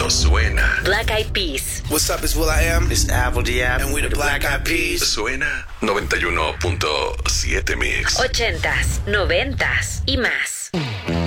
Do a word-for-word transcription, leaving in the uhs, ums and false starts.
suena. Black Eyed Peas. What's up, it's will.i.am. It's Apple Diab. And we the Black Eyed Peas. Suena noventa y uno punto siete Mix. Ochentas, noventas y más.